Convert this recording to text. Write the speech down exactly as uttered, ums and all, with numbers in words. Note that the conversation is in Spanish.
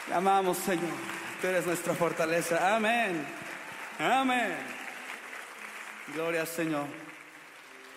Te amamos, Señor. Tú eres nuestra fortaleza. Amén. Amén. Gloria al Señor.